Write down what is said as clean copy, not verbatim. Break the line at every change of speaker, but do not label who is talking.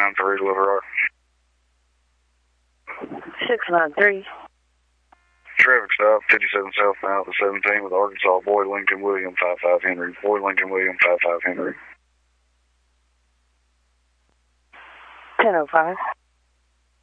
693 to Little Rock.
693.
Traffic stop, 57 southbound to 17 with Arkansas, Boyd Lincoln William, 55 Henry. Boyd Lincoln William, 55 Henry.
1005.